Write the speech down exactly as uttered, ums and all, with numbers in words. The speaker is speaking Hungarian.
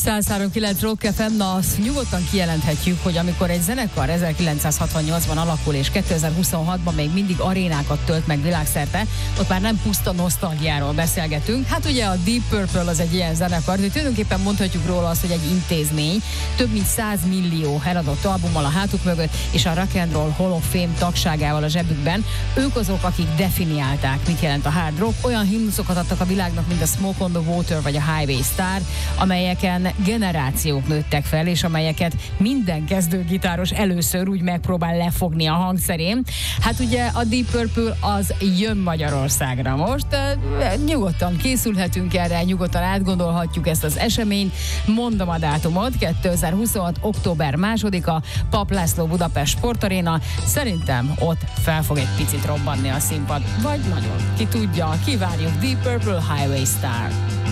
száz három kilenc Rock ef em, na azt nyugodtan kijelenthetjük, hogy amikor egy zenekar ezerkilencszázhatvannyolcban alakul, és kétezer-huszonhatban még mindig arénákat tölt meg világszerte, ott már nem puszta nosztalgiáról beszélgetünk. Hát ugye a Deep Purple az egy ilyen zenekar, hogy tulajdonképpen mondhatjuk róla azt, hogy egy intézmény, több mint száz millió eladott albummal a hátuk mögött, és a Rock and Roll Hall of Fame tagságával a zsebükben. Ők azok, akik definiálták, mit jelent a hard rock. Olyan himnuszokat adtak a világnak, mint a Smoke on the Water vagy a Highway Star, amelyeken generációk nőttek fel, és amelyeket minden kezdőgitáros először úgy megpróbál lefogni a hangszerén. Hát ugye a Deep Purple az jön Magyarországra most. Nyugodtan készülhetünk erre, nyugodtan átgondolhatjuk ezt az eseményt. Mondom a dátumot, kétezer-huszonhat. október másodika, Papp László Budapest Sportaréna. Szerintem ott fel fog egy picit robbanni a színpad. Vagy nagyon. Ki tudja, kivárjuk. Deep Purple, Highway Star.